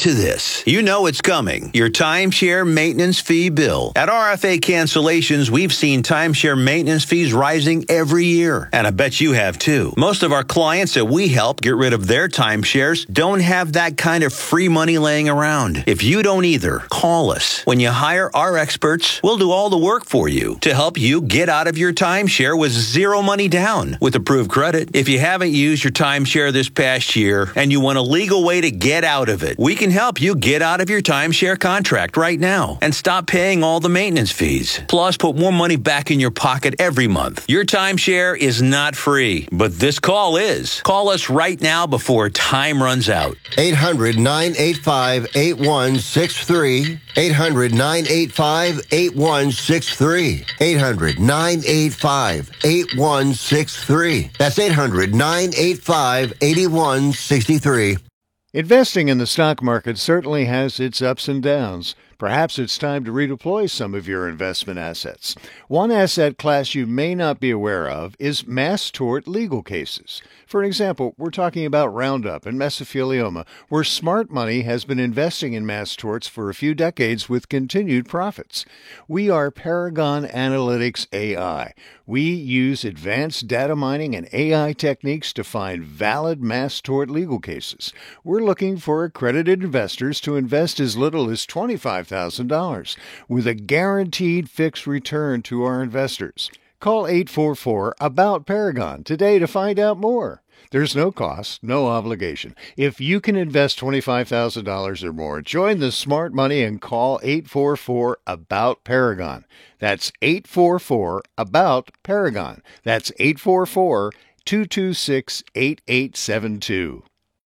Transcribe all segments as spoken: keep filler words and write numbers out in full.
to this. You know it's coming. Your timeshare maintenance fee bill. At R F A Cancellations, we've seen timeshare maintenance fees rising every year. And I bet you have too. Most of our clients that we help get rid of their timeshares don't have that kind of free money laying around. If you don't either, call us. When you hire our experts, we'll do all the work for you to help you get out of your timeshare with zero money down with approved credit. If you haven't used your timeshare this past year and you want a legal way to get out of it, we can help you get out of your timeshare contract right now and stop paying all the maintenance fees. Plus, put more money back in your pocket every month. Your timeshare is not free, but this call is. Call us right now before time runs out. eight hundred, nine eight five, eight one six three. eight hundred, nine eight five, eight one six three. eight hundred, nine eight five, eight one six three. That's eight hundred, nine eight five, eight one six three. Investing in the stock market certainly has its ups and downs. Perhaps it's time to redeploy some of your investment assets. One asset class you may not be aware of is mass tort legal cases. For an example, we're talking about Roundup and mesothelioma, where smart money has been investing in mass torts for a few decades with continued profits. We are Paragon Analytics A I. We use advanced data mining and A I techniques to find valid mass tort legal cases. We're looking for accredited investors to invest as little as twenty-five thousand dollars with a guaranteed fixed return to our investors. Call eight four four, ABOUT Paragon today to find out more. There's no cost, no obligation. If you can invest twenty-five thousand dollars or more, join the smart money and call eight four four, ABOUT Paragon. That's eight four four, ABOUT Paragon. That's eight four four, two two six, eight eight seven two.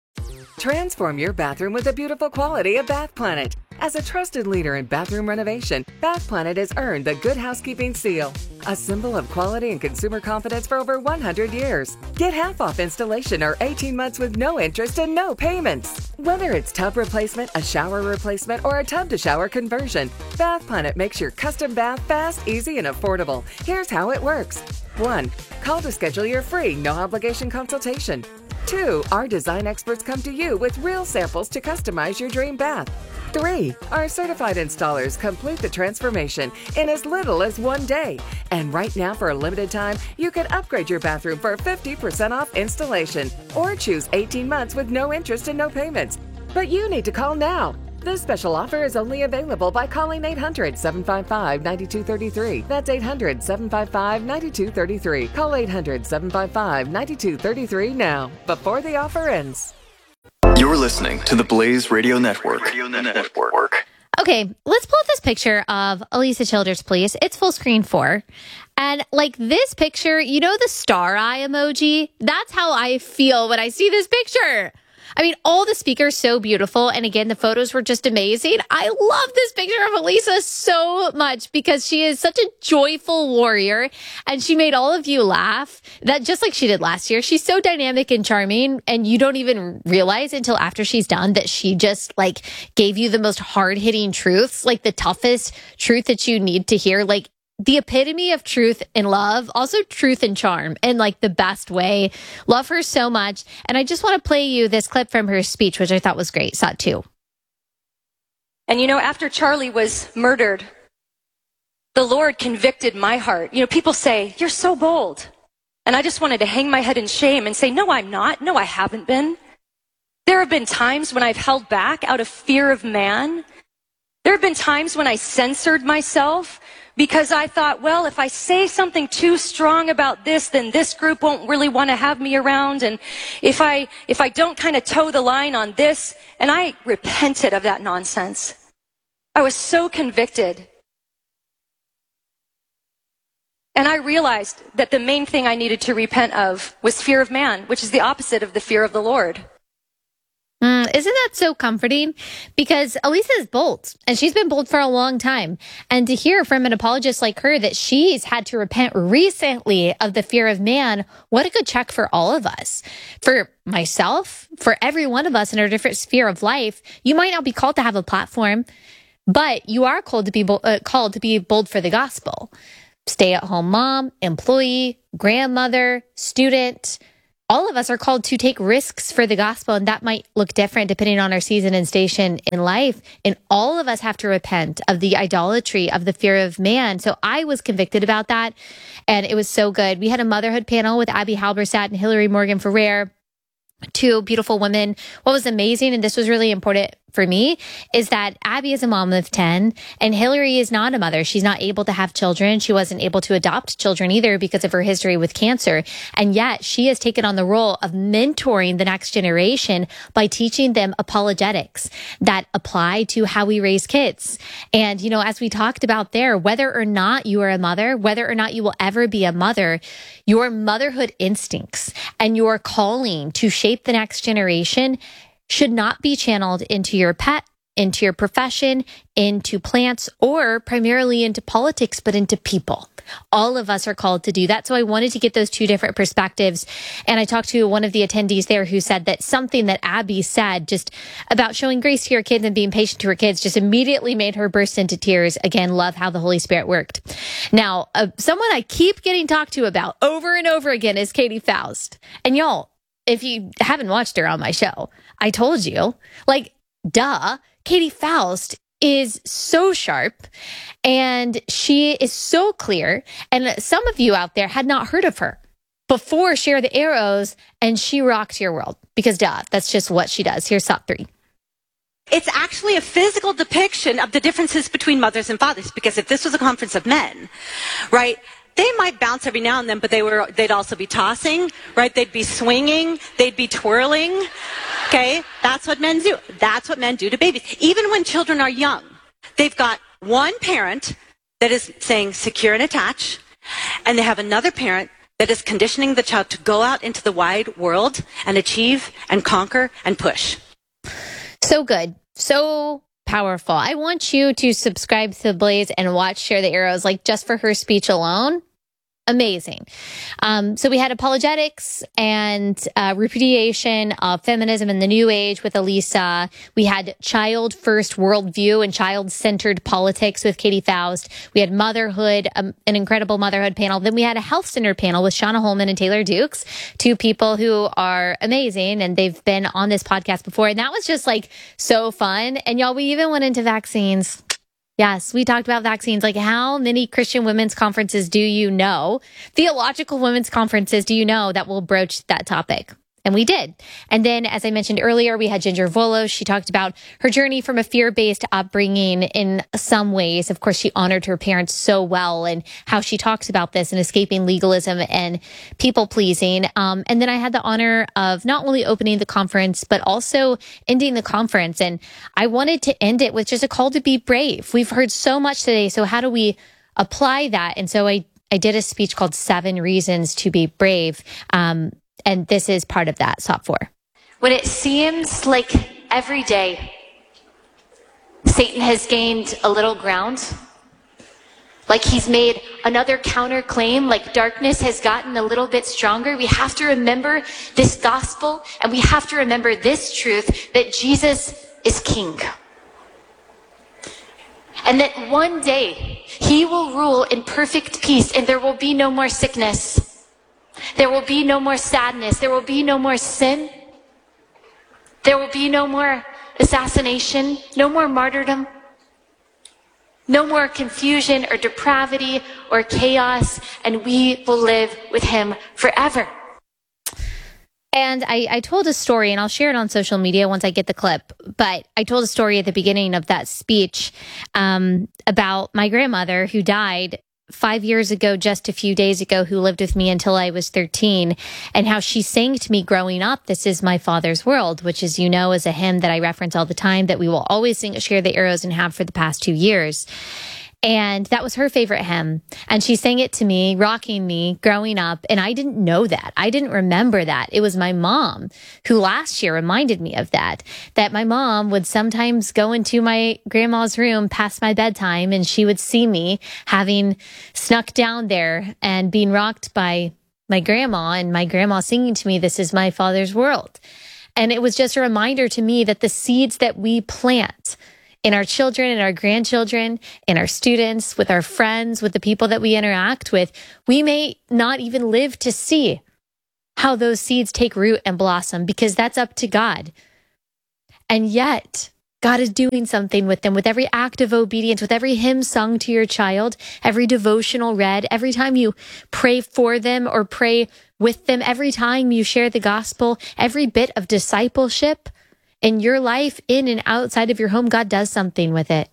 Transform your bathroom with the beautiful quality of Bath Planet. As a trusted leader in bathroom renovation, Bath Planet has earned the Good Housekeeping seal, a symbol of quality and consumer confidence for over one hundred years. Get half off installation or eighteen months with no interest and no payments. Whether it's tub replacement, a shower replacement, or a tub-to-shower conversion, Bath Planet makes your custom bath fast, easy, and affordable. Here's how it works. one. Call to schedule your free, no-obligation consultation. two. Our design experts come to you with real samples to customize your dream bath. three. Our certified installers complete the transformation in as little as one day. And right now, for a limited time, you can upgrade your bathroom for fifty percent off installation or choose eighteen months with no interest and no payments. But you need to call now. This special offer is only available by calling eight hundred, seven five five, nine two three three. That's eight hundred, seven five five, nine two three three. Call eight hundred, seven five five, nine two three three now, before the offer ends. You're listening to the Blaze Radio Network. Radio Network. Okay, let's pull up this picture of Alisa Childers, please. It's full screen four. And like this picture, you know the star eye emoji? That's how I feel when I see this picture. I mean, all the speakers so beautiful. And again, the photos were just amazing. I love this picture of Alisa so much because she is such a joyful warrior and she made all of you laugh, that just like she did last year. She's so dynamic and charming, and you don't even realize until after she's done that she just like gave you the most hard hitting truths, like the toughest truth that you need to hear. Like, the epitome of truth and love, also truth and charm in like the best way. Love her so much. And I just want to play you this clip from her speech, which I thought was great. Saw it too. And you know, after Charlie was murdered, the Lord convicted my heart. You know, people say, you're so bold. And I just wanted to hang my head in shame and say, no, I'm not. No, I haven't been. There have been times when I've held back out of fear of man. There have been times when I censored myself because I thought, well, if I say something too strong about this, then this group won't really want to have me around. And if I if I don't kind of toe the line on this, and I repented of that nonsense. I was so convicted. And I realized that the main thing I needed to repent of was fear of man, which is the opposite of the fear of the Lord. Mm, isn't that so comforting? Because Alisa is bold, and she's been bold for a long time. And to hear from an apologist like her that she's had to repent recently of the fear of man, what a good check for all of us. For myself, for every one of us in our different sphere of life, you might not be called to have a platform, but you are called to be bo- uh, called to be bold for the gospel. Stay-at-home mom, employee, grandmother, student, all of us are called to take risks for the gospel, and that might look different depending on our season and station in life. And all of us have to repent of the idolatry of the fear of man. So I was convicted about that, and it was so good. We had a motherhood panel with Abby Halberstadt and Hillary Morgan Ferrer, two beautiful women. What was amazing, and this was really important for me, is that Abby is a mom of ten and Hillary is not a mother. She's not able to have children. She wasn't able to adopt children either because of her history with cancer. And yet she has taken on the role of mentoring the next generation by teaching them apologetics that apply to how we raise kids. And, you know, as we talked about there, whether or not you are a mother, whether or not you will ever be a mother, your motherhood instincts and your calling to shape the next generation should not be channeled into your pet, into your profession, into plants, or primarily into politics, but into people. All of us are called to do that. So I wanted to get those two different perspectives. And I talked to one of the attendees there who said that something that Abby said just about showing grace to your kids and being patient to her kids just immediately made her burst into tears. Again, love how the Holy Spirit worked. Now, uh, someone I keep getting talked to about over and over again is Katie Faust. And y'all, if you haven't watched her on my show, I told you, like, duh, Katie Faust is so sharp and she is so clear. And some of you out there had not heard of her before Share the Arrows, and she rocked your world because, duh, that's just what she does. Here's top three. It's actually a physical depiction of the differences between mothers and fathers, because if this was a conference of men, right, they might bounce every now and then, but they were, they'd also be tossing, right? They'd be swinging, they'd be twirling, okay? That's what men do. That's what men do to babies. Even when children are young, they've got one parent that is saying secure and attach, and they have another parent that is conditioning the child to go out into the wide world and achieve and conquer and push. So good. So powerful. I want you to subscribe to The Blaze and watch Share the Arrows, like just for her speech alone. Amazing. Um, so we had apologetics and uh, repudiation of feminism in the New Age with Elisa. We had child first worldview and child centered politics with Katie Faust. We had motherhood, um, an incredible motherhood panel. Then we had a health center panel with Shauna Holman and Taylor Dukes, two people who are amazing, and they've been on this podcast before. And that was just like so fun. And y'all, we even went into vaccines. Yes, we talked about vaccines. Like, how many Christian women's conferences do you know, theological women's conferences do you know that will broach that topic? And we did. And then, as I mentioned earlier, we had Ginger Volos. She talked about her journey from a fear-based upbringing in some ways. Of course, she honored her parents so well, and how she talks about this and escaping legalism and people-pleasing. Um, and then I had the honor of not only opening the conference, but also ending the conference. And I wanted to end it with just a call to be brave. We've heard so much today. So how do we apply that? And so I, I did a speech called Seven Reasons to Be Brave. Um, And this is part of that, S O P four. When it seems like every day Satan has gained a little ground, like he's made another counterclaim, like darkness has gotten a little bit stronger, we have to remember this gospel, and we have to remember this truth, that Jesus is King. And that one day he will rule in perfect peace, and there will be no more sickness. There will be no more sadness. There will be no more sin. There will be no more assassination, no more martyrdom, no more confusion or depravity or chaos, and we will live with him forever. And I, I told a story, and I'll share it on social media once I get the clip, but I told a story at the beginning of that speech um, about my grandmother who died five years ago, just a few days ago, who lived with me until I was thirteen, and how she sang to me growing up, "This is my Father's world," which, as you know, is a hymn that I reference all the time, that we will always sing at Share the Arrows and have for the past two years. And that was her favorite hymn. And she sang it to me, rocking me growing up. And I didn't know that. I didn't remember that. It was my mom who last year reminded me of that, that my mom would sometimes go into my grandma's room past my bedtime, and she would see me having snuck down there and being rocked by my grandma, and my grandma singing to me, "This is my Father's world." And it was just a reminder to me that the seeds that we plant in our children and our grandchildren, in our students, with our friends, with the people that we interact with, we may not even live to see how those seeds take root and blossom, because that's up to God. And yet, God is doing something with them, with every act of obedience, with every hymn sung to your child, every devotional read, every time you pray for them or pray with them, every time you share the gospel, every bit of discipleship in your life, in and outside of your home, God does something with it.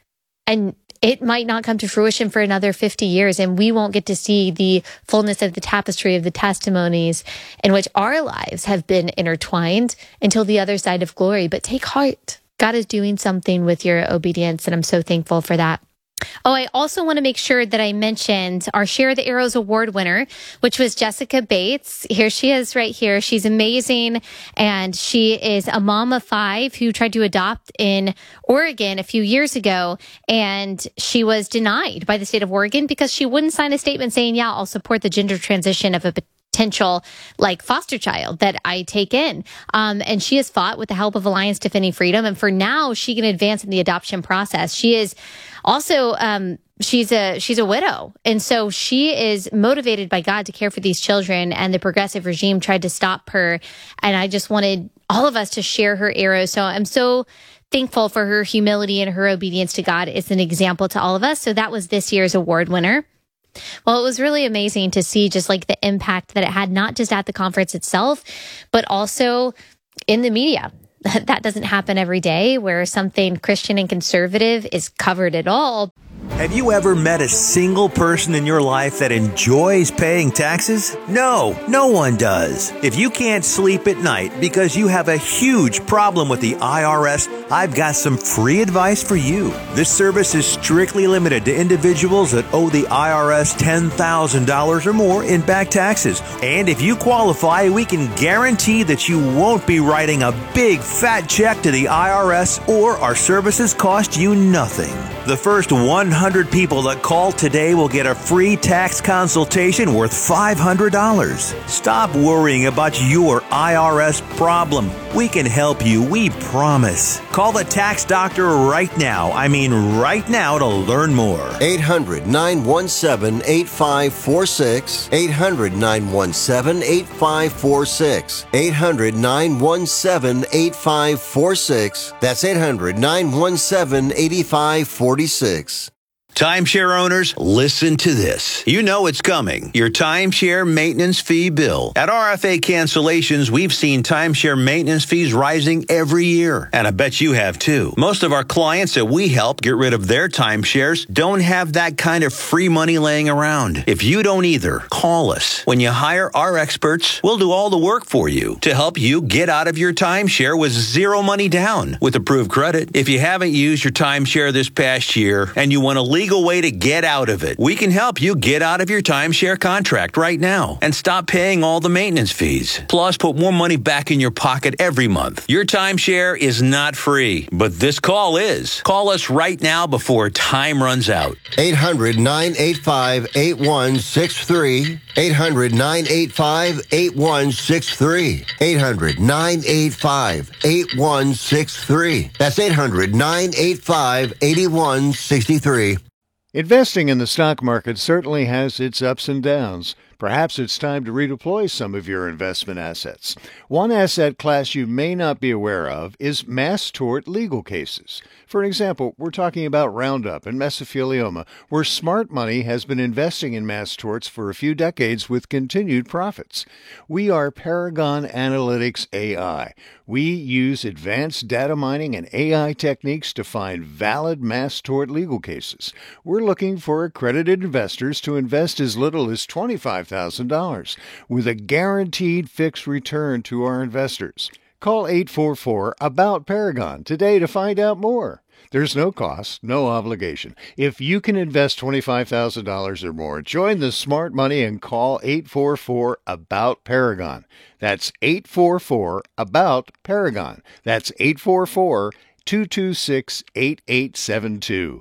And it might not come to fruition for another fifty years, and we won't get to see the fullness of the tapestry of the testimonies in which our lives have been intertwined until the other side of glory. But take heart. God is doing something with your obedience, and I'm so thankful for that. Oh, I also want to make sure that I mentioned our Share the Arrows Award winner, which was Jessica Bates. Here she is right here. She's amazing, and she is a mom of five who tried to adopt in Oregon a few years ago, and she was denied by the state of Oregon because she wouldn't sign a statement saying, yeah, I'll support the gender transition of a potential like foster child that I take in. Um, and she has fought with the help of Alliance Defending Freedom. And for now, she can advance in the adoption process. She is also, um, she's a, she's a widow. And so she is motivated by God to care for these children, and the progressive regime tried to stop her. And I just wanted all of us to share her arrows. So I'm so thankful for her humility and her obedience to God. It's an example to all of us. So that was this year's award winner. Well, it was really amazing to see just like the impact that it had, not just at the conference itself, but also in the media. That doesn't happen every day, where something Christian and conservative is covered at all. Have you ever met a single person in your life that enjoys paying taxes? No, no one does. If you can't sleep at night because you have a huge problem with the I R S, I've got some free advice for you. This service is strictly limited to individuals that owe the I R S ten thousand dollars or more in back taxes. And if you qualify, we can guarantee that you won't be writing a big fat check to the I R S, or our services cost you nothing. The first one hundred people that call today will get a free tax consultation worth five hundred dollars. Stop worrying about your I R S problem. We can help you, we promise. Call the tax doctor right now. I mean right now, to learn more. eight hundred, nine one seven, eight five four six. eight hundred, nine one seven, eight five four six. eight hundred, nine one seven, eight five four six. That's eight hundred, nine one seven, eight five four six. Timeshare owners, listen to this. You know it's coming. Your timeshare maintenance fee bill. At R F A Cancellations, we've seen timeshare maintenance fees rising every year. And I bet you have too. Most of our clients that we help get rid of their timeshares don't have that kind of free money laying around. If you don't either, call us. When you hire our experts, we'll do all the work for you to help you get out of your timeshare with zero money down with approved credit. If you haven't used your timeshare this past year and you want to leave legal way to get out of it, we can help you get out of your timeshare contract right now and stop paying all the maintenance fees. Plus, put more money back in your pocket every month. Your timeshare is not free, but this call is. Call us right now before time runs out. eight hundred, nine eight five, eight one six three. eight hundred, nine eight five, eight one six three. eight hundred, nine eight five, eight one six three. That's eight hundred, nine eight five, eight one six three. Investing in the stock market certainly has its ups and downs. Perhaps it's time to redeploy some of your investment assets. One asset class you may not be aware of is mass tort legal cases. For an example, we're talking about Roundup and mesothelioma, where smart money has been investing in mass torts for a few decades with continued profits. We are Paragon Analytics A I. We use advanced data mining and A I techniques to find valid mass tort legal cases. We're looking for accredited investors to invest as little as twenty-five thousand dollars with a guaranteed fixed return to our investors. Call eight four four, A B O U T, Paragon today to find out more. There's no cost, no obligation. If you can invest twenty-five thousand dollars or more, join the smart money and call eight four four, A B O U T, Paragon. That's eight four four, A B O U T, Paragon. That's eight four four, two two six, eight eight seven two.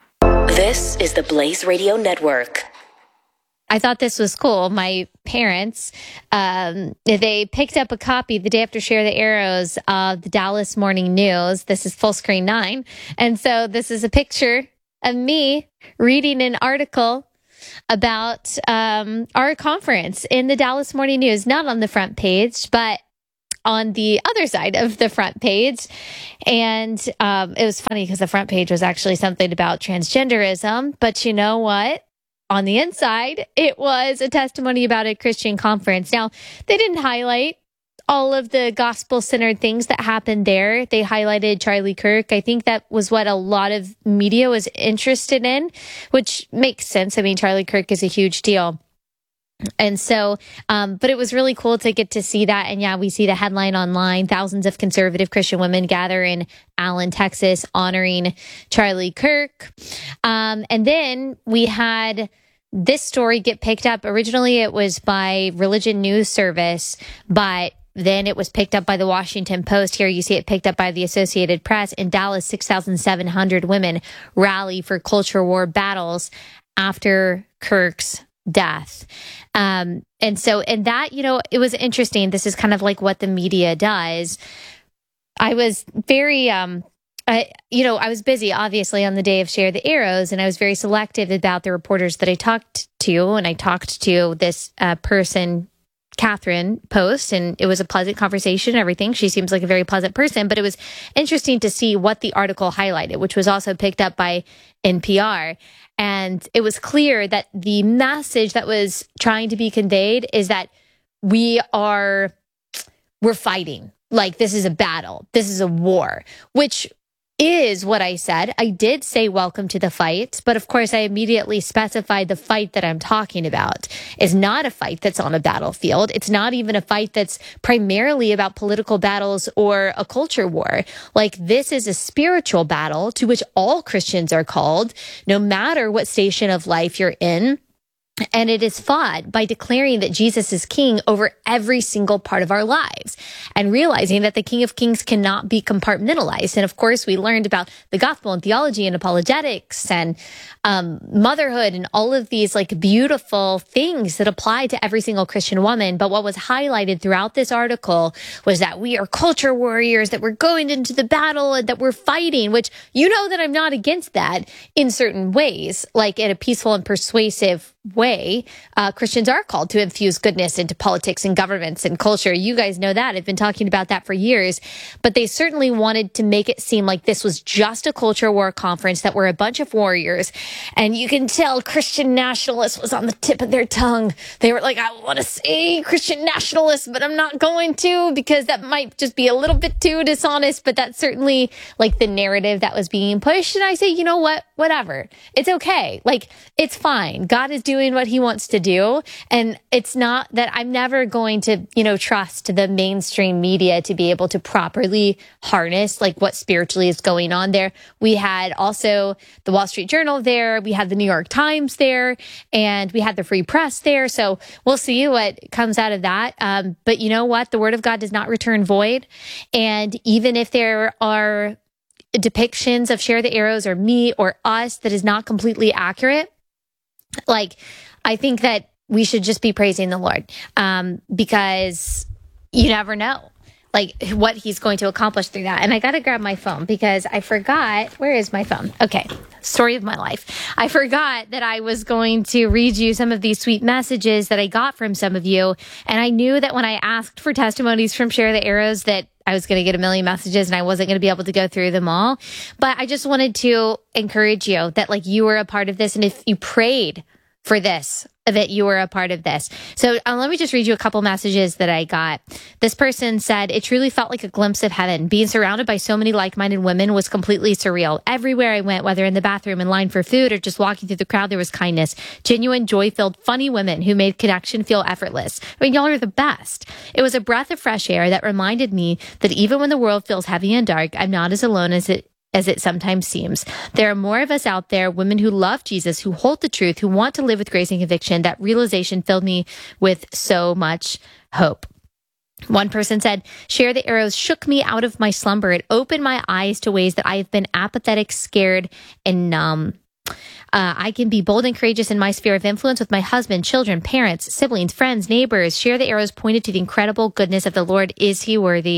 This is the Blaze Radio Network. I thought this was cool. My parents, um, they picked up a copy the day after Share the Arrows of the Dallas Morning News. This is Full Screen nine. And so this is a picture of me reading an article about um, our conference in the Dallas Morning News, not on the front page, but on the other side of the front page. And um, it was funny because the front page was actually something about transgenderism. But you know what? On the inside, it was a testimony about a Christian conference. Now, they didn't highlight all of the gospel-centered things that happened there. They highlighted Charlie Kirk. I think that was what a lot of media was interested in, which makes sense. I mean, Charlie Kirk is a huge deal. And so, um, but it was really cool to get to see that. And yeah, we see the headline online, thousands of conservative Christian women gather in Allen, Texas, honoring Charlie Kirk. Um, and then we had this story get picked up. Originally, it was by Religion News Service, but then it was picked up by the Washington Post. Here you see it picked up by the Associated Press. In Dallas, six thousand seven hundred women rally for culture war battles after Kirk's death. Um, and so, and that, you know, it was interesting. This is kind of like what the media does. I was very, um, I, you know, I was busy, obviously, on the day of Share the Arrows, and I was very selective about the reporters that I talked to. And I talked to this uh, person, Catherine Post, and it was a pleasant conversation and everything. She seems like a very pleasant person, but it was interesting to see what the article highlighted, which was also picked up by N P R. And it was clear that the message that was trying to be conveyed is that we are, we're fighting. Like, this is a battle. This is a war, which is what I said. I did say welcome to the fight, but of course I immediately specified the fight that I'm talking about is not a fight that's on a battlefield. It's not even a fight that's primarily about political battles or a culture war. Like, this is a spiritual battle to which all Christians are called, no matter what station of life you're in. And it is fought by declaring that Jesus is king over every single part of our lives and realizing that the King of Kings cannot be compartmentalized. And of course, we learned about the gospel and theology and apologetics and um, motherhood and all of these like beautiful things that apply to every single Christian woman. But what was highlighted throughout this article was that we are culture warriors, that we're going into the battle and that we're fighting, which you know that I'm not against that in certain ways, like in a peaceful and persuasive way. Uh, Christians are called to infuse goodness into politics and governments and culture. You guys know that. I've been talking about that for years. But they certainly wanted to make it seem like this was just a culture war conference, that we're a bunch of warriors. And you can tell Christian nationalist was on the tip of their tongue. They were like, I want to say Christian nationalist, but I'm not going to because that might just be a little bit too dishonest. But that's certainly like the narrative that was being pushed. And I say, you know what? Whatever. It's okay. Like, it's fine. God is doing what he wants to do. And it's not that I'm never going to, you know, trust the mainstream media to be able to properly harness like what spiritually is going on there. We had also the Wall Street Journal there. We had the New York Times there, and we had the Free Press there. So we'll see what comes out of that. Um, but you know what? The word of God does not return void. And even if there are depictions of Share the Arrows or me or us that is not completely accurate, like, I think that we should just be praising the Lord, um, because you never know, like, what he's going to accomplish through that. And I got to grab my phone because I forgot. Where is my phone? Okay. Story of my life. I forgot that I was going to read you some of these sweet messages that I got from some of you. And I knew that when I asked for testimonies from Share the Arrows that I was going to get a million messages and I wasn't going to be able to go through them all. But I just wanted to encourage you that, like, you were a part of this. And if you prayed for this, that you were a part of this. So uh, let me just read you a couple messages that I got. This person said, it truly felt like a glimpse of heaven. Being surrounded by so many like-minded women was completely surreal. Everywhere I went, whether in the bathroom, in line for food, or just walking through the crowd, there was kindness. Genuine, joy-filled, funny women who made connection feel effortless. I mean, y'all are the best. It was a breath of fresh air that reminded me that even when the world feels heavy and dark, I'm not as alone as it as it sometimes seems. There are more of us out there, women who love Jesus, who hold the truth, who want to live with grace and conviction. That realization filled me with so much hope. One person said, Share the Arrows shook me out of my slumber. It opened my eyes to ways that I have been apathetic, scared, and numb. Uh, I can be bold and courageous in my sphere of influence with my husband, children, parents, siblings, friends, neighbors. Share the Arrows pointed to the incredible goodness of the Lord. Is he worthy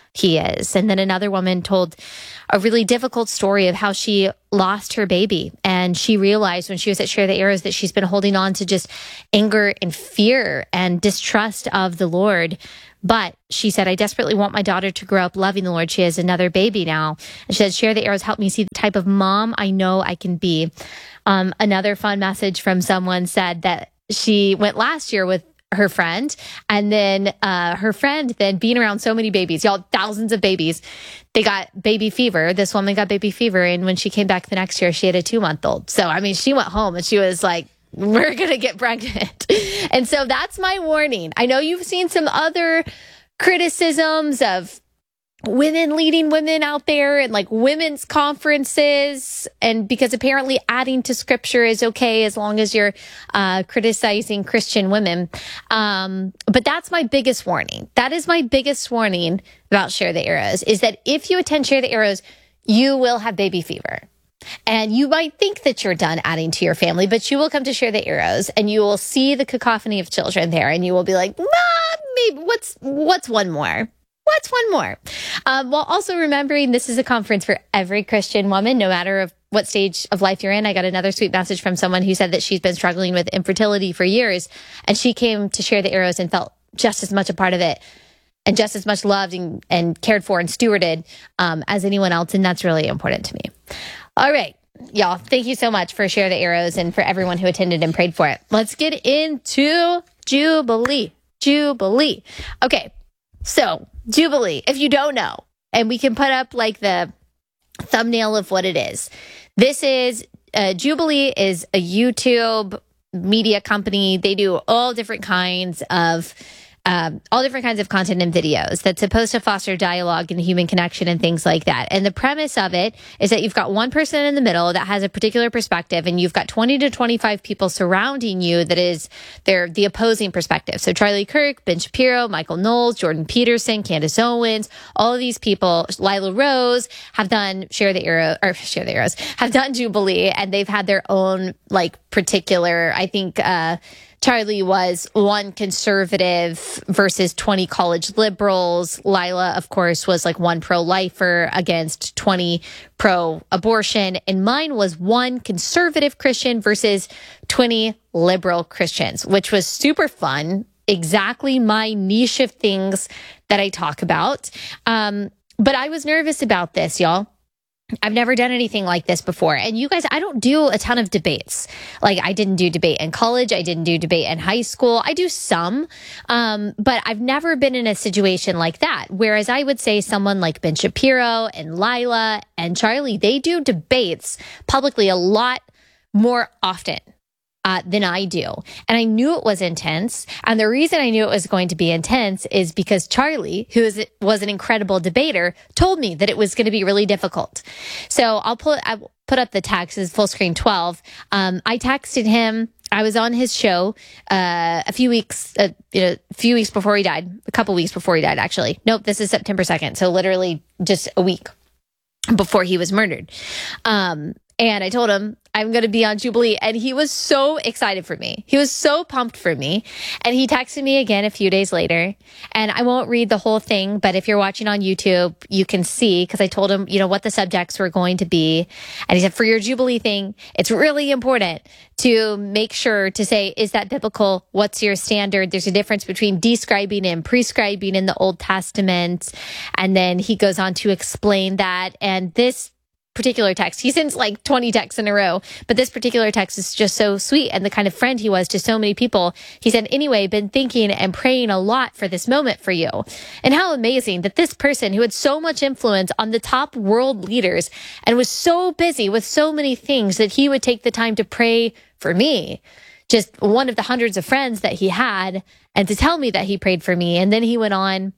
he is. And then another woman told a really difficult story of how she lost her baby. And she realized when she was at Share the Arrows that she's been holding on to just anger and fear and distrust of the Lord. But she said, I desperately want my daughter to grow up loving the Lord. She has another baby now. And she said, Share the Arrows helped me see the type of mom I know I can be. Um, another fun message from someone said that she went last year with her friend, and then uh, her friend, then being around so many babies, y'all, thousands of babies, they got baby fever. This woman got baby fever, and when she came back the next year, she had a two-month-old. So, I mean, she went home, and she was like, we're going to get pregnant. And so that's my warning. I know you've seen some other criticisms of women leading women out there and like women's conferences, and because apparently adding to scripture is okay as long as you're uh, criticizing Christian women. Um, but that's my biggest warning. That is my biggest warning about Share the Arrows, is that if you attend Share the Arrows, you will have baby fever. And you might think that you're done adding to your family, but you will come to Share the Arrows and you will see the cacophony of children there, and you will be like, ah, maybe what's what's one more? What's one more? Um, while also remembering this is a conference for every Christian woman, no matter of what stage of life you're in. I got another sweet message from someone who said that she's been struggling with infertility for years, and she came to Share the Arrows and felt just as much a part of it and just as much loved and, and cared for and stewarded um, as anyone else. And that's really important to me. All right, y'all, thank you so much for Share the Arrows and for everyone who attended and prayed for it. Let's get into Jubilee. Jubilee. Okay. So, Jubilee, if you don't know, and we can put up like the thumbnail of what it is. This is, uh, Jubilee is a YouTube media company. They do all different kinds of, um, all different kinds of content and videos that's supposed to foster dialogue and human connection and things like that. And the premise of it is that you've got one person in the middle that has a particular perspective, and you've got twenty to twenty-five people surrounding you that is they're the opposing perspective. So Charlie Kirk, Ben Shapiro, Michael Knowles, Jordan Peterson, Candace Owens, all of these people, Lila Rose, have done Share the Arrow, or Share the Arrows, have done Jubilee, and they've had their own like particular, I think, uh, Charlie was one conservative versus twenty college liberals. Lila, of course, was like one pro-lifer against twenty pro-abortion. And mine was one conservative Christian versus twenty liberal Christians, which was super fun. Exactly my niche of things that I talk about. Um, but I was nervous about this, y'all. I've never done anything like this before. And you guys, I don't do a ton of debates. Like, I didn't do debate in college. I didn't do debate in high school. I do some, um, but I've never been in a situation like that. Whereas I would say someone like Ben Shapiro and Lila and Charlie, they do debates publicly a lot more often Uh, than I do. And I knew it was intense. And the reason I knew it was going to be intense is because Charlie, who is, was an incredible debater, told me that it was going to be really difficult. So I'll put, I'll put up the text as full screen twelve. Um, I texted him. I was on his show uh, a few weeks, uh, you know, a few weeks before he died, a couple weeks before he died, actually. Nope, this is September second. So literally just a week before he was murdered. Um, And I told him I'm going to be on Jubilee, and he was so excited for me. He was so pumped for me. And he texted me again a few days later, and I won't read the whole thing, but if you're watching on YouTube, you can see, because I told him, you know, what the subjects were going to be. And he said, for your Jubilee thing, it's really important to make sure to say, is that biblical? What's your standard? There's a difference between describing and prescribing in the Old Testament. And then he goes on to explain that. And this particular text, he sends like twenty texts in a row, but this particular text is just so sweet and the kind of friend he was to so many people. He said, anyway, been thinking and praying a lot for this moment for you. And how amazing that this person who had so much influence on the top world leaders and was so busy with so many things that he would take the time to pray for me, just one of the hundreds of friends that he had, and to tell me that he prayed for me. And then he went on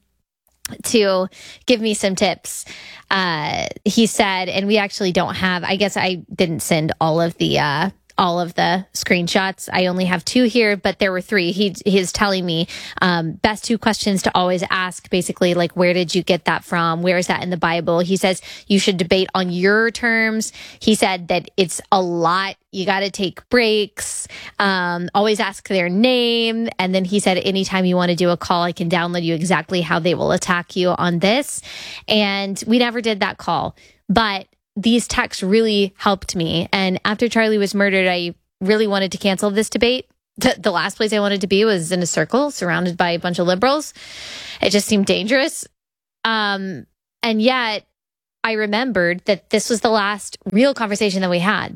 to give me some tips. Uh, he said, and we actually don't have, I guess I didn't send all of the, uh, all of the screenshots. I only have two here, but there were three. He he's telling me um, best two questions to always ask, basically, like, where did you get that from? Where is that in the Bible? He says you should debate on your terms. He said that it's a lot. You got to take breaks. Um, always ask their name. And then he said, anytime you want to do a call, I can download you exactly how they will attack you on this. And we never did that call. But these texts really helped me. And after Charlie was murdered, I really wanted to cancel this debate. The, the last place I wanted to be was in a circle surrounded by a bunch of liberals. It just seemed dangerous. Um, and yet I remembered that this was the last real conversation that we had.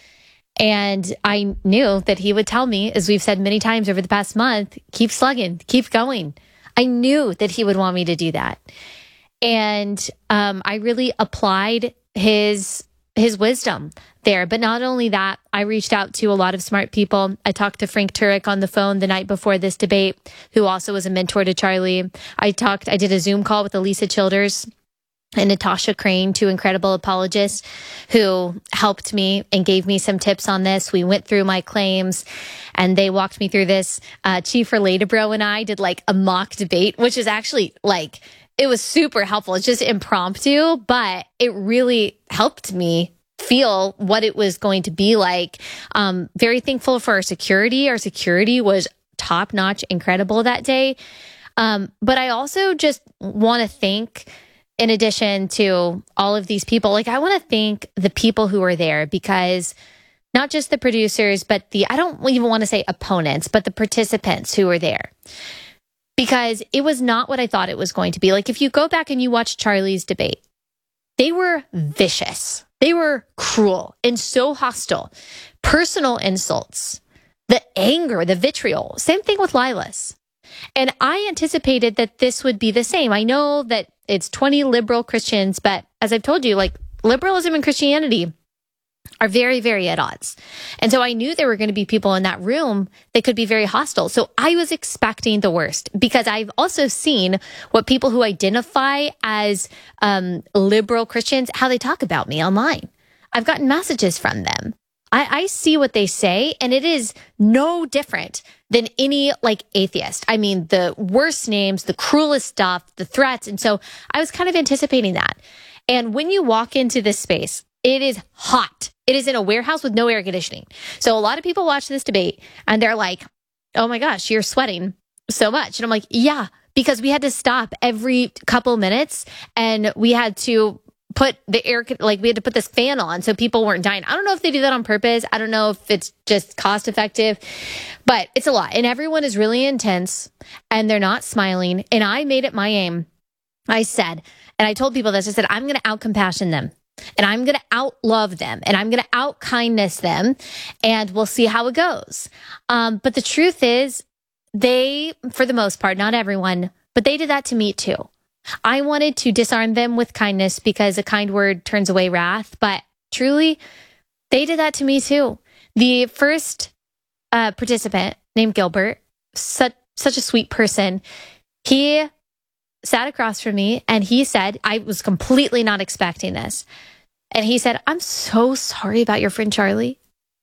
And I knew that he would tell me, as we've said many times over the past month, keep slugging, keep going. I knew that he would want me to do that. And um, I really applied his his wisdom there. But not only that, I reached out to a lot of smart people. I talked to Frank Turek on the phone the night before this debate, who also was a mentor to Charlie. I talked, I did a Zoom call with Elisa Childers and Natasha Crane, two incredible apologists who helped me and gave me some tips on this. We went through my claims and they walked me through this. Uh, Chief Relatable and I did like a mock debate, which is actually like, it was super helpful. It's just impromptu, but it really helped me feel what it was going to be like. Um, very thankful for our security. Our security was top notch, incredible that day. Um, but I also just want to thank, in addition to all of these people, like I want to thank the people who were there, because not just the producers, but the, I don't even want to say opponents, but the participants who were there. Because it was not what I thought it was going to be. Like if you go back and you watch Charlie's debate, they were vicious. They were cruel and so hostile. Personal insults, the anger, the vitriol. Same thing with Lilas. And I anticipated that this would be the same. I know that it's twenty liberal Christians, but as I've told you, like liberalism and Christianity are very, very at odds. And so I knew there were going to be people in that room that could be very hostile. So I was expecting the worst, because I've also seen what people who identify as um, liberal Christians, how they talk about me online. I've gotten messages from them. I, I see what they say, and it is no different than any like atheist. I mean, the worst names, the cruelest stuff, the threats. And so I was kind of anticipating that. And when you walk into this space, it is hot. It is in a warehouse with no air conditioning. So a lot of people watch this debate and they're like, oh my gosh, you're sweating so much. And I'm like, yeah, because we had to stop every couple minutes and we had to put the air, like we had to put this fan on so people weren't dying. I don't know if they do that on purpose. I don't know if it's just cost effective, but it's a lot. And everyone is really intense and they're not smiling. And I made it my aim. I said, and I told people this, I said, I'm going to out compassion them. And I'm going to out love them, and I'm going to out kindness them, and we'll see how it goes. Um, but the truth is, they, for the most part, not everyone, but they did that to me too. I wanted to disarm them with kindness because a kind word turns away wrath. But truly, they did that to me too. The first uh, participant, named Gilbert, such such a sweet person, he sat across from me and he said, I was completely not expecting this. And he said, I'm so sorry about your friend Charlie.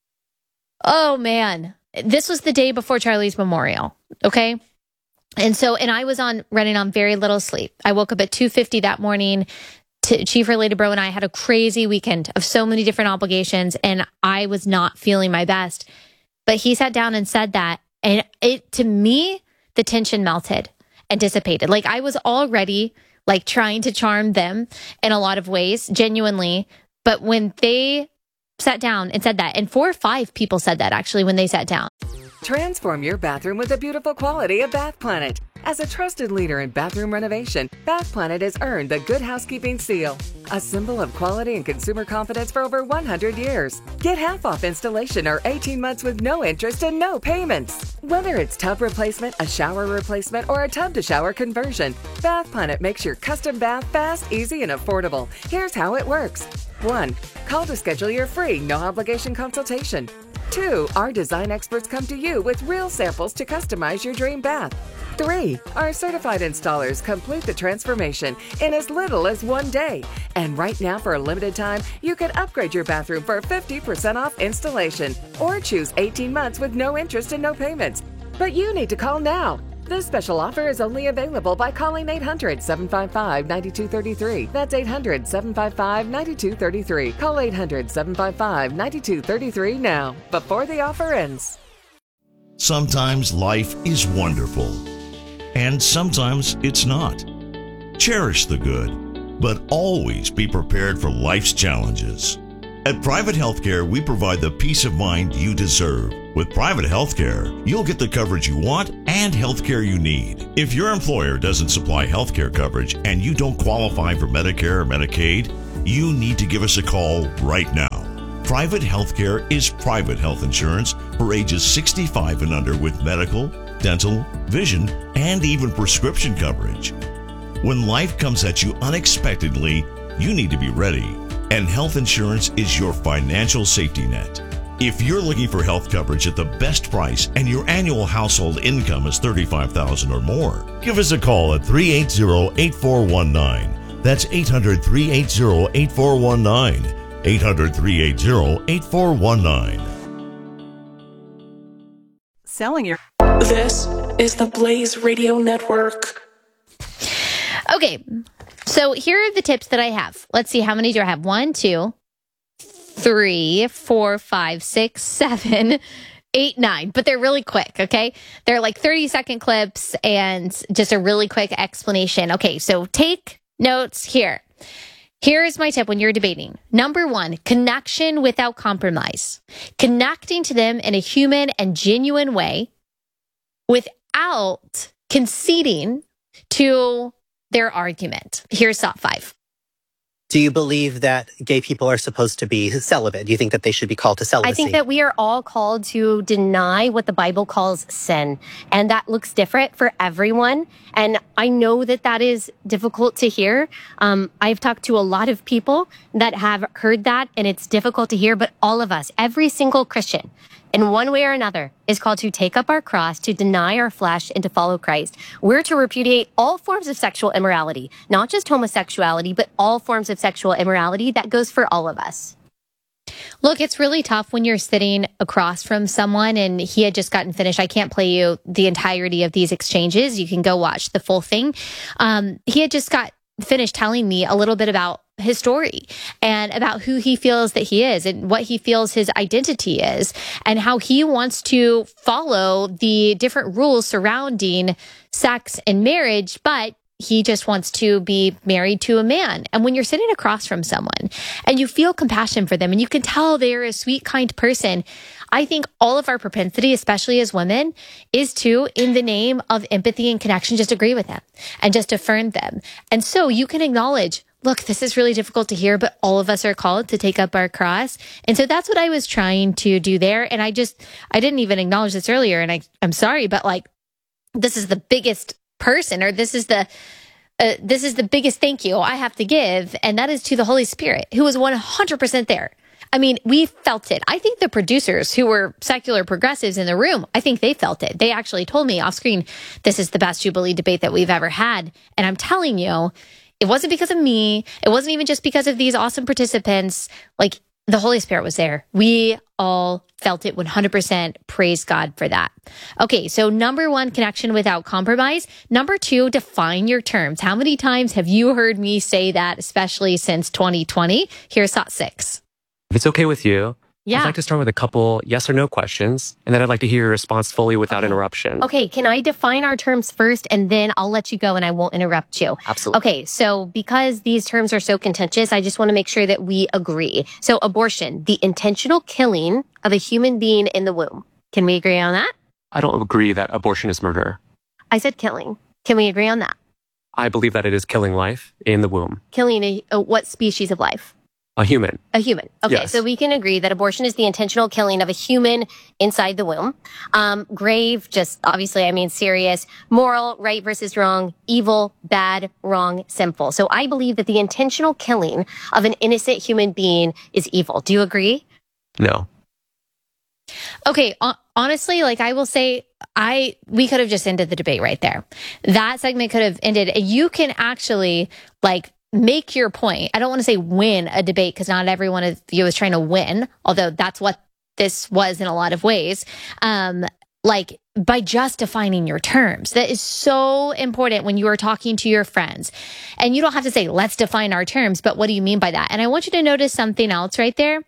Oh man, this was the day before Charlie's memorial. Okay. And so, and I was on running on very little sleep. I woke up at two fifty that morning. To, Chief Relatable and I had a crazy weekend of so many different obligations, and I was not feeling my best. But he sat down and said that, and it, to me, the tension melted and dissipated. Like I was already like trying to charm them in a lot of ways, genuinely. But when they sat down and said that, and four or five people said that actually when they sat down. Transform your bathroom with the beautiful quality of Bath Planet. As a trusted leader in bathroom renovation, Bath Planet has earned the Good Housekeeping seal, a symbol of quality and consumer confidence for over one hundred years. Get half off installation or eighteen months with no interest and no payments. Whether it's tub replacement, a shower replacement, or a tub-to-shower conversion, Bath Planet makes your custom bath fast, easy, and affordable. Here's how it works. One, call to schedule your free, no-obligation consultation. Two, our design experts come to you with real samples to customize your dream bath. Three, our certified installers complete the transformation in as little as one day. And right now, for a limited time, you can upgrade your bathroom for fifty percent off installation or choose eighteen months with no interest and no payments. But you need to call now. This special offer is only available by calling eight hundred, seven five five, nine two three three. That's eight hundred, seven five five, nine two three three. Call eight hundred, seven five five, nine two three three now, before the offer ends. Sometimes life is wonderful, and sometimes it's not. Cherish the good, but always be prepared for life's challenges. At Private Healthcare, we provide the peace of mind you deserve. With Private Healthcare, you'll get the coverage you want and healthcare you need. If your employer doesn't supply healthcare coverage and you don't qualify for Medicare or Medicaid, you need to give us a call right now. Private Healthcare is private health insurance for ages sixty-five and under with medical, dental, vision, and even prescription coverage. When life comes at you unexpectedly, you need to be ready, and health insurance is your financial safety net. If you're looking for health coverage at the best price and your annual household income is thirty-five thousand dollars or more, give us a call at three eight zero, eight four one nine. That's eight hundred, three eight zero, eight four one nine. eight hundred, three eight zero, eight four one nine. Selling your... This is the Blaze Radio Network. Okay, so here are the tips that I have. Let's see, how many do I have? One, two, three, four, five, six, seven, eight, nine. But they're really quick, okay? They're like thirty second clips and just a really quick explanation. Okay, so take notes here. Here's my tip when you're debating. Number one, connection without compromise. Connecting to them in a human and genuine way without conceding to their argument. Here's top five. Do you believe that gay people are supposed to be celibate? Do you think that they should be called to celibacy? I think that we are all called to deny what the Bible calls sin. And that looks different for everyone. And I know that that is difficult to hear. Um, I've talked to a lot of people that have heard that, and it's difficult to hear. But all of us, every single Christian, in one way or another, is called to take up our cross, to deny our flesh, and to follow Christ. We're to repudiate all forms of sexual immorality, not just homosexuality, but all forms of sexual immorality. That goes for all of us. Look, it's really tough when you're sitting across from someone and he had just gotten finished. I can't play you the entirety of these exchanges. You can go watch the full thing. Um, he had just got finished telling me a little bit about his story and about who he feels that he is and what he feels his identity is and how he wants to follow the different rules surrounding sex and marriage, but he just wants to be married to a man. And when you're sitting across from someone and you feel compassion for them and you can tell they're a sweet, kind person, I think all of our propensity, especially as women, is to, in the name of empathy and connection, just agree with them and just affirm them. And so you can acknowledge, look, this is really difficult to hear, but all of us are called to take up our cross. And so that's what I was trying to do there. And I just, I didn't even acknowledge this earlier. And I, I'm sorry, but like, this is the biggest person, or this is the, uh, this is the biggest thank you I have to give. And that is to the Holy Spirit, who was one hundred percent there. I mean, we felt it. I think the producers who were secular progressives in the room, I think they felt it. They actually told me off screen, this is the best Jubilee debate that we've ever had. And I'm telling you, it wasn't because of me. It wasn't even just because of these awesome participants. Like, the Holy Spirit was there. We all felt it one hundred percent. Praise God for that. Okay, so number one, connection without compromise. Number two, define your terms. How many times have you heard me say that, especially since twenty twenty? Here's hot six. If it's okay with you, yeah. I'd like to start with a couple yes or no questions, and then I'd like to hear your response fully without okay. interruption. Okay, can I define our terms first, and then I'll let you go and I won't interrupt you? Absolutely. Okay, so because these terms are so contentious, I just want to make sure that we agree. So abortion, the intentional killing of a human being in the womb. Can we agree on that? I don't agree that abortion is murder. I said killing. Can we agree on that? I believe that it is killing life in the womb. Killing a, a what species of life? A human. A human. Okay, Yes. so we can agree that abortion is the intentional killing of a human inside the womb. Um, grave, just obviously, I mean serious. Moral, right versus wrong. Evil, bad, wrong, sinful. So I believe that the intentional killing of an innocent human being is evil. Do you agree? No. Okay, hon- honestly, like I will say, I we could have just ended the debate right there. That segment could have ended. You can actually like make your point. I don't want to say win a debate because not everyone of you is trying to win, although that's what this was in a lot of ways. Um, like by just defining your terms. That is so important when you are talking to your friends. And you don't have to say, let's define our terms, but what do you mean by that? And I want you to notice something else right there.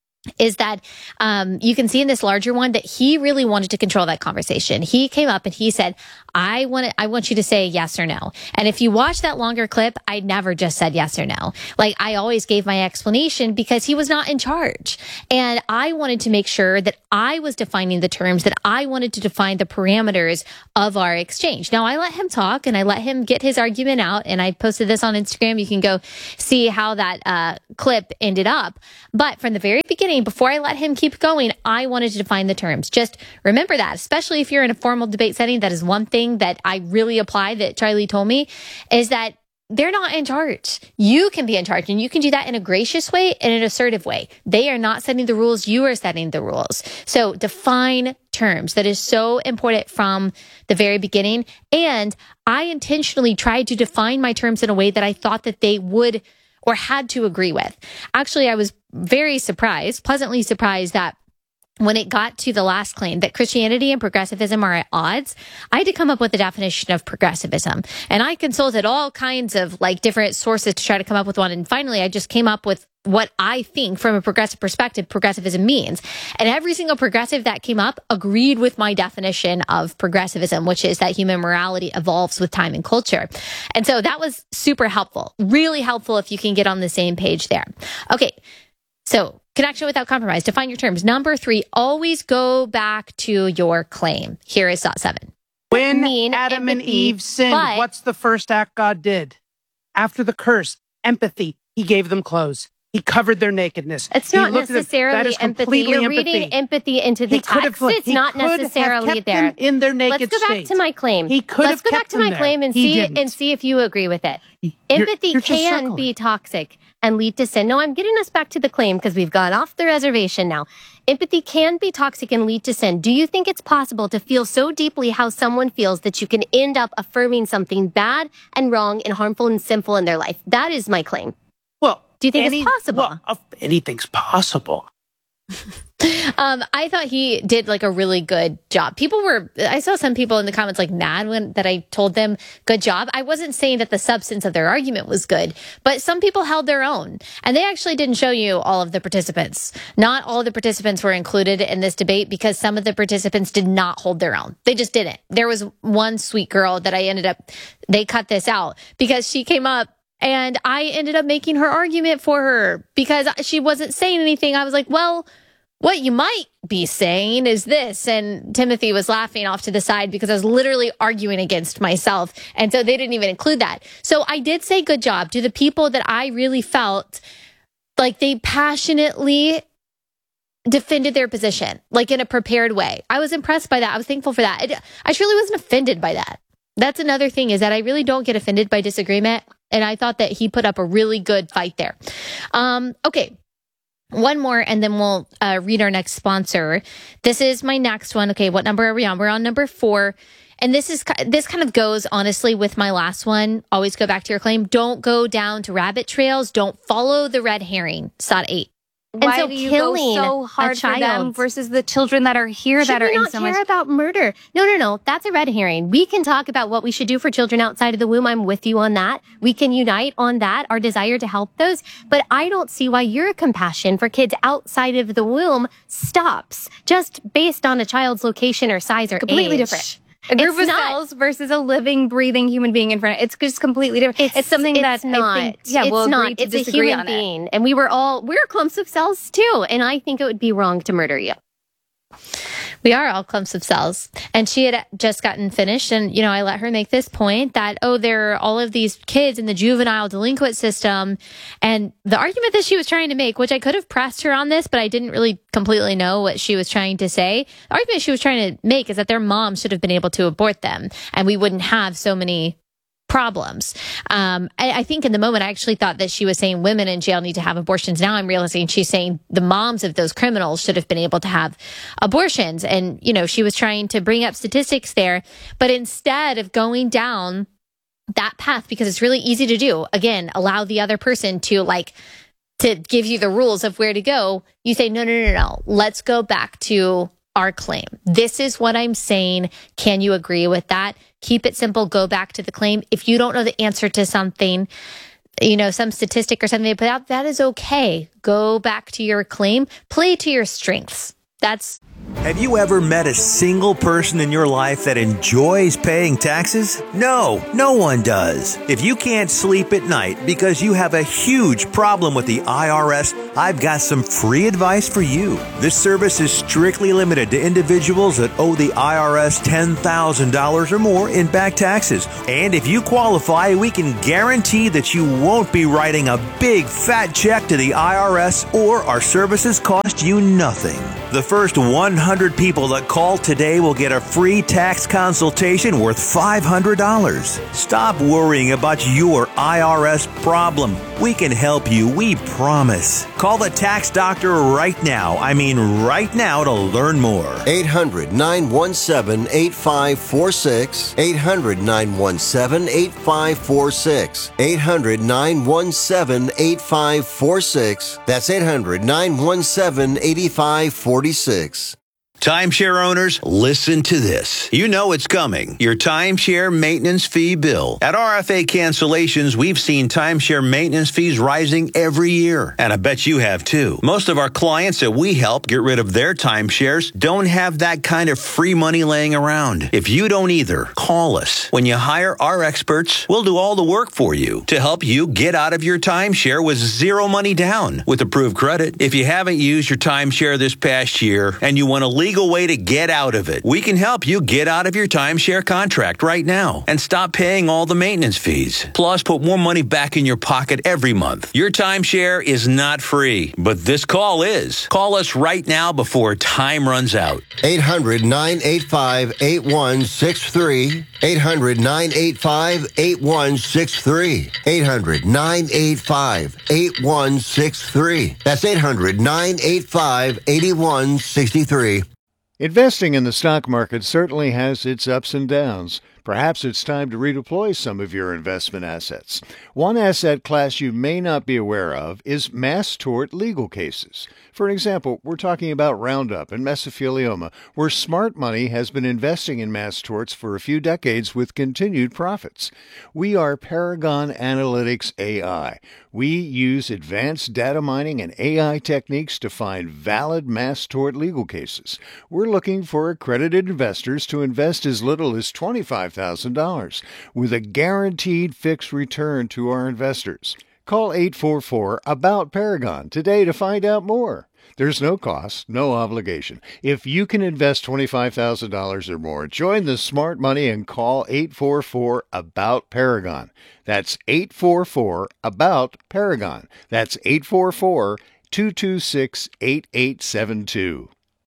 Is that um, you can see in this larger one that he really wanted to control that conversation. He came up and he said, I want to, I want you to say yes or no. And if you watch that longer clip, I never just said yes or no. Like I always gave my explanation because he was not in charge. And I wanted to make sure that I was defining the terms, that I wanted to define the parameters of our exchange. Now I let him talk and I let him get his argument out. And I posted this on Instagram. You can go see how that uh, clip ended up. But from the very beginning, before I let him keep going, I wanted to define the terms. Just remember that, especially if you're in a formal debate setting. That is one thing that I really apply that Charlie told me is that they're not in charge. You can be in charge, and you can do that in a gracious way and an assertive way. They are not setting the rules. You are setting the rules. So define terms. That is so important from the very beginning. And I intentionally tried to define my terms in a way that I thought that they would or had to agree with. Actually, I was very surprised, pleasantly surprised that when it got to the last claim that Christianity and progressivism are at odds, I had to come up with a definition of progressivism. And I consulted all kinds of like different sources to try to come up with one. And finally, I just came up with what I think from a progressive perspective, progressivism means. And every single progressive that came up agreed with my definition of progressivism, which is that human morality evolves with time and culture. And so that was super helpful, really helpful if you can get on the same page there. Okay. So connection without compromise, define your terms. Number three, always go back to your claim. Here is thought seven. When Mean Adam and empathy, Eve sinned, but- what's the first act God did? After the curse, empathy. He gave them clothes. He covered their nakedness. It's He not looked at them. That necessarily is empathy. completely You're empathy. reading empathy into the He could text. have- It's he not could have necessarily kept there. them in their naked Let's go back state. to my claim. He could Let's have go back kept to them my there. claim and He see didn't. and see if you agree with it. You're- Empathy you're just can circling. be toxic and lead to sin. No, I'm getting us back to the claim because we've gone off the reservation now. Empathy can be toxic and lead to sin. Do you think it's possible to feel so deeply how someone feels that you can end up affirming something bad and wrong and harmful and sinful in their life? That is my claim. Well, do you think any- it's possible? well, of- anything's possible. Um, I thought he did like a really good job. People were, I saw some people in the comments like mad when that I told them good job. I wasn't saying that the substance of their argument was good, but some people held their own, and they actually didn't show you all of the participants. Not all of the participants were included in this debate because some of the participants did not hold their own. They just didn't. There was one sweet girl that I ended up, they cut this out because she came up and I ended up making her argument for her because she wasn't saying anything. I was like, well, what you might be saying is this. And Timothy was laughing off to the side because I was literally arguing against myself. And so they didn't even include that. So I did say good job to the people that I really felt like they passionately defended their position, like in a prepared way. I was impressed by that. I was thankful for that. It, I truly wasn't offended by that. That's another thing is that I really don't get offended by disagreement. And I thought that he put up a really good fight there. Um, okay. One more, and then we'll uh, read our next sponsor. This is my next one. Okay, what number are we on? We're on number four. And this is this kind of goes, honestly, with my last one. Always go back to your claim. Don't go down to rabbit trails. Don't follow the red herring. Sod eight. And Why so do you killing go so hard a for them child versus the children that are here Should that are we in not so care much? about murder? No, no, no. That's a red herring. We can talk about what we should do for children outside of the womb. I'm with you on that. We can unite on that, our desire to help those. But I don't see why your compassion for kids outside of the womb stops just based on a child's location or size or Completely age. different. A group It's of not. cells versus a living, breathing human being in front. It's just completely different. It's, It's, something it's that not. I think, yeah, it's we'll not. agree to It's a disagree human on it. being, and we were all we're clumps of cells too. And I think it would be wrong to murder you. We are all clumps of cells. And she had just gotten finished. And, you know, I let her make this point that, oh, there are all of these kids in the juvenile delinquent system. And the argument that she was trying to make, which I could have pressed her on this, but I didn't really completely know what she was trying to say. The argument she was trying to make is that their mom should have been able to abort them. And we wouldn't have so many problems. Um, I, I think in the moment, I actually thought that she was saying women in jail need to have abortions. Now I'm realizing she's saying the moms of those criminals should have been able to have abortions. And, you know, she was trying to bring up statistics there. But instead of going down that path, because it's really easy to do, again, allow the other person to like, to give you the rules of where to go, you say, no, no, no, no, let's go back to our claim. This is what I'm saying. Can you agree with that? Keep it simple. Go back to the claim. If you don't know the answer to something, you know, some statistic or something they put out, that is okay. Go back to your claim. Play to your strengths. That's. Have you ever met a single person in your life that enjoys paying taxes? No, no one does. If you can't sleep at night because you have a huge problem with the I R S, I've got some free advice for you. This service is strictly limited to individuals that owe the I R S ten thousand dollars or more in back taxes. And if you qualify, we can guarantee that you won't be writing a big fat check to the I R S, or our services cost you nothing. The first one hundred people that call today will get a free tax consultation worth five hundred dollars. Stop worrying about your I R S problem. We can help you, we promise. Call the tax doctor right now. I mean right now to learn more. eight hundred, nine one seven, eight five four six. eight hundred, nine one seven, eight five four six. eight hundred, nine one seven, eight five four six. That's eight hundred, nine one seven, eight five four six. Timeshare owners, listen to this. You know it's coming. Your timeshare maintenance fee bill. At R F A Cancellations, we've seen timeshare maintenance fees rising every year. And I bet you have too. Most of our clients that we help get rid of their timeshares don't have that kind of free money laying around. If you don't either, call us. When you hire our experts, we'll do all the work for you to help you get out of your timeshare with zero money down with approved credit. If you haven't used your timeshare this past year and you want to leave legal way to get out of it. We can help you get out of your timeshare contract right now and stop paying all the maintenance fees. Plus, put more money back in your pocket every month. Your timeshare is not free, but this call is. Call us right now before time runs out. eight hundred, nine eight five, eight one six three. eight hundred, nine eight five, eight one six three. eight hundred, nine eight five, eight one six three. That's eight hundred, nine eight five, eight one six three. Investing in the stock market certainly has its ups and downs. Perhaps it's time to redeploy some of your investment assets. One asset class you may not be aware of is mass tort legal cases. For an example, we're talking about Roundup and mesothelioma, where smart money has been investing in mass torts for a few decades with continued profits. We are Paragon Analytics A I. We use advanced data mining and A I techniques to find valid mass tort legal cases. We're looking for accredited investors to invest as little as twenty-five thousand dollars with a guaranteed fixed return to our investors. Call eight four four, ABOUT Paragon today to find out more. There's no cost, no obligation. If you can invest twenty-five thousand dollars or more, join the smart money and call eight four four, ABOUT Paragon. That's eight four four, ABOUT Paragon. That's eight four four, two two six, eight eight seven two.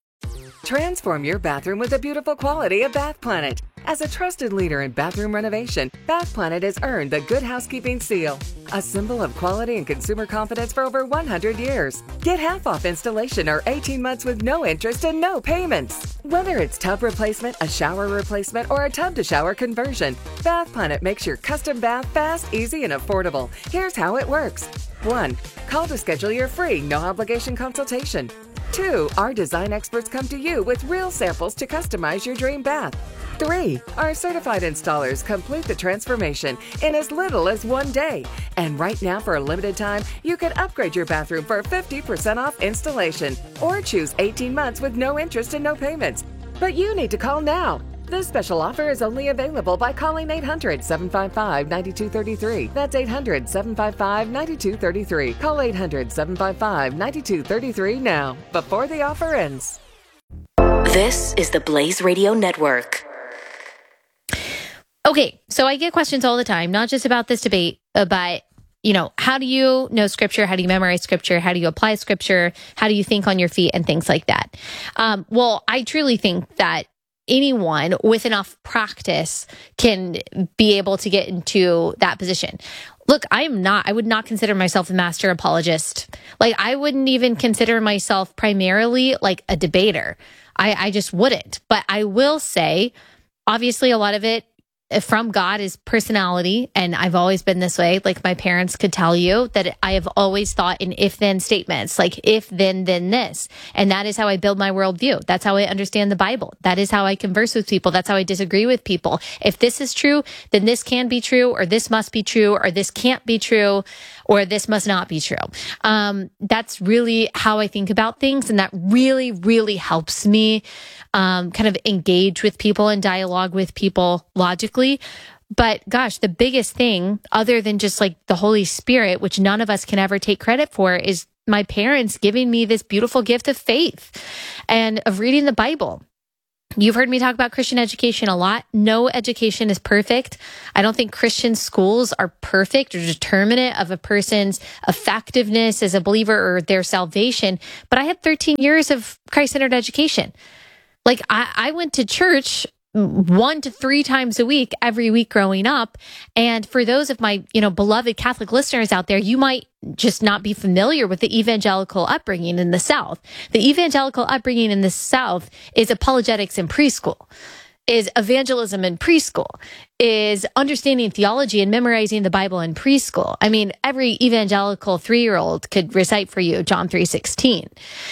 Transform your bathroom with the beautiful quality of Bath Planet. As a trusted leader in bathroom renovation, Bath Planet has earned the Good Housekeeping seal, a symbol of quality and consumer confidence for over one hundred years. Get half off installation or eighteen months with no interest and no payments. Whether it's tub replacement, a shower replacement, or a tub-to-shower conversion, Bath Planet makes your custom bath fast, easy, and affordable. Here's how it works. one. Call to schedule your free, no-obligation consultation. two. Our design experts come to you with real samples to customize your dream bath. three. Our certified installers complete the transformation in as little as one day. And right now, for a limited time, you can upgrade your bathroom for fifty percent off installation or choose eighteen months with no interest and no payments. But you need to call now. This special offer is only available by calling eight hundred, seven five five, nine two three three. That's eight hundred, seven five five, nine two three three. Call eight hundred, seven five five, nine two three three now, before the offer ends. This is the Blaze Radio Network. Okay, so I get questions all the time, not just about this debate, uh, but, you know, how do you know Scripture? How do you memorize Scripture? How do you apply Scripture? How do you think on your feet and things like that? Um, well, I truly think that anyone with enough practice can be able to get into that position. Look, I am not, I would not consider myself a master apologist. Like, I wouldn't even consider myself primarily like a debater. I, I just wouldn't. But I will say, obviously, a lot of it from God is personality. And I've always been this way. Like, my parents could tell you that I have always thought in if-then statements, like if, then, then this. And that is how I build my worldview. That's how I understand the Bible. That is how I converse with people. That's how I disagree with people. If this is true, then this can be true, or this must be true, or this can't be true, or this must not be true. Um, that's really how I think about things. And that really, really helps me um, kind of engage with people and dialogue with people logically. But gosh, the biggest thing, other than just like the Holy Spirit, which none of us can ever take credit for, is my parents giving me this beautiful gift of faith and of reading the Bible. You've heard me talk about Christian education a lot. No education is perfect. I don't think Christian schools are perfect or determinate of a person's effectiveness as a believer or their salvation. But I had thirteen years of Christ-centered education. Like, I, I went to church one to three times a week, every week growing up. And for those of my, you know, beloved Catholic listeners out there, you might just not be familiar with the evangelical upbringing in the South. The evangelical upbringing in the South is apologetics in preschool, is evangelism in preschool, is understanding theology and memorizing the Bible in preschool. I mean, every evangelical three-year-old could recite for you John three sixteen.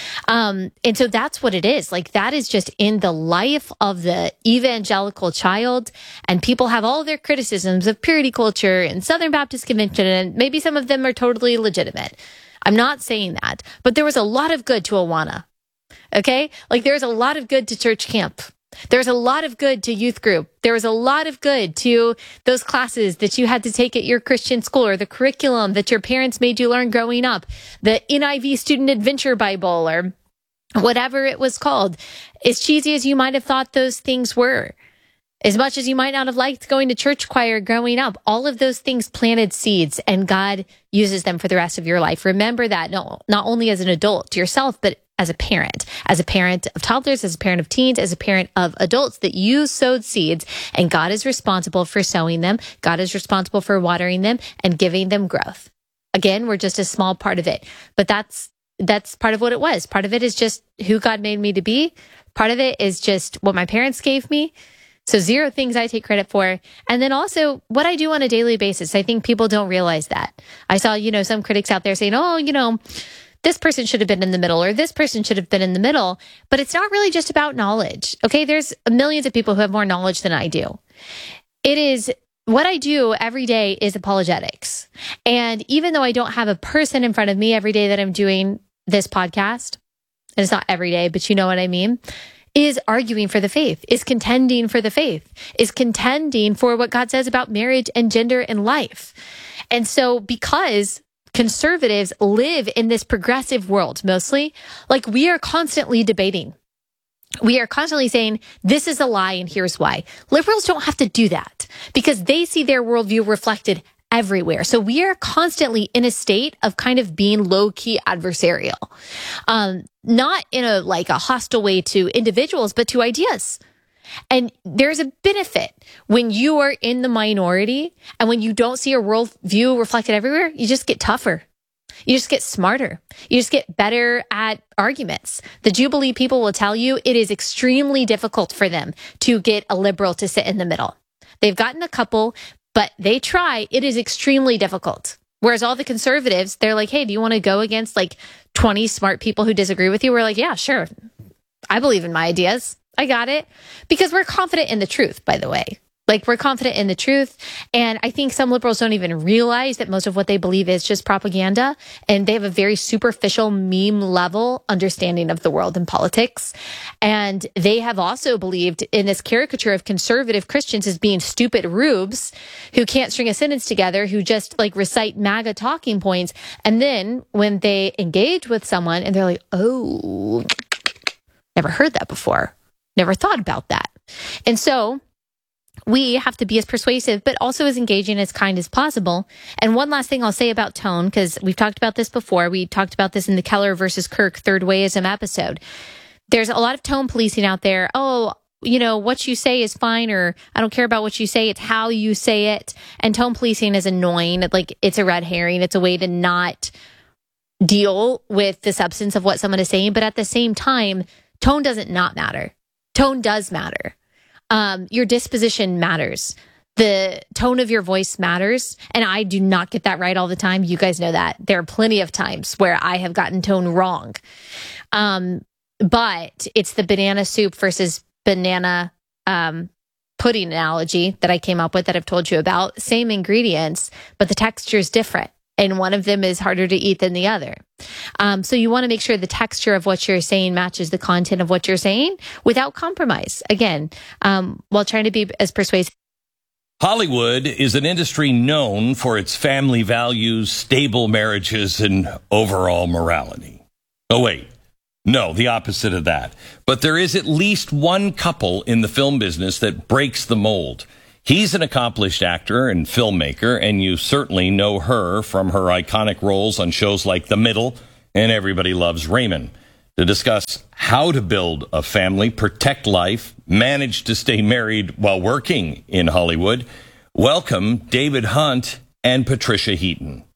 Um, and so that's what it is. Like, that is just in the life of the evangelical child. And people have all their criticisms of purity culture and Southern Baptist Convention, and maybe some of them are totally legitimate. I'm not saying that, but there was a lot of good to Awana. Okay? Like, there's a lot of good to church camp. There's a lot of good to youth group. There was a lot of good to those classes that you had to take at your Christian school, or the curriculum that your parents made you learn growing up, the N I V Student Adventure Bible, or whatever it was called. As cheesy as you might have thought those things were, as much as you might not have liked going to church choir growing up, all of those things planted seeds, and God uses them for the rest of your life. Remember that, no, not only as an adult to yourself, but as a parent, as a parent of toddlers, as a parent of teens, as a parent of adults, that you sowed seeds, and God is responsible for sowing them. God is responsible for watering them and giving them growth. Again, we're just a small part of it, but that's, that's part of what it was. Part of it is just who God made me to be. Part of it is just what my parents gave me. So zero things I take credit for. And then also what I do on a daily basis. I think people don't realize that. I saw, you know, some critics out there saying, oh, you know, this person should have been in the middle, or this person should have been in the middle. But it's not really just about knowledge. Okay. There's millions of people who have more knowledge than I do. It is what I do every day is apologetics. And even though I don't have a person in front of me every day that I'm doing this podcast, and it's not every day, but you know what I mean, is arguing for the faith, is contending for the faith, is contending for what God says about marriage and gender and life. And so because conservatives live in this progressive world, mostly, like, we are constantly debating. We are constantly saying, this is a lie and here's why. Liberals don't have to do that because they see their worldview reflected everywhere. So we are constantly in a state of kind of being low-key adversarial. Um, not in a like a hostile way to individuals, but to ideas. And there's a benefit when you are in the minority, and when you don't see a worldview reflected everywhere, you just get tougher. You just get smarter. You just get better at arguments. The Jubilee people will tell you it is extremely difficult for them to get a liberal to sit in the middle. They've gotten a couple, but they try. It is extremely difficult. Whereas all the conservatives, they're like, hey, do you want to go against like twenty smart people who disagree with you? We're like, yeah, sure. I believe in my ideas. I got it. Because we're confident in the truth, by the way. Like, we're confident in the truth. And I think some liberals don't even realize that most of what they believe is just propaganda. And they have a very superficial meme level understanding of the world and politics. And they have also believed in this caricature of conservative Christians as being stupid rubes who can't string a sentence together, who just like recite MAGA talking points. And then when they engage with someone and they're like, oh, never heard that before. Never thought about that. And so we have to be as persuasive, but also as engaging, as kind as possible. And one last thing I'll say about tone, because we've talked about this before. We talked about this in the Keller versus Kirk third wayism episode. There's a lot of tone policing out there. Oh, you know, what you say is fine, or I don't care about what you say. It's how you say it. And tone policing is annoying. Like, it's a red herring. It's a way to not deal with the substance of what someone is saying. But at the same time, tone doesn't not matter. Tone does matter. Um, your disposition matters. The tone of your voice matters. And I do not get that right all the time. You guys know that. There are plenty of times where I have gotten tone wrong. Um, but it's the banana soup versus banana um, pudding analogy that I came up with that I've told you about. Same ingredients, but the texture is different. And one of them is harder to eat than the other. Um, so you want to make sure the texture of what you're saying matches the content of what you're saying without compromise. Again, um, while trying to be as persuasive. Hollywood is an industry known for its family values, stable marriages, and overall morality. Oh, wait. No, the opposite of that. But there is at least one couple in the film business that breaks the mold. He's an accomplished actor and filmmaker, and you certainly know her from her iconic roles on shows like The Middle and Everybody Loves Raymond. To discuss how to build a family, protect life, manage to stay married while working in Hollywood, welcome David Hunt and Patricia Heaton.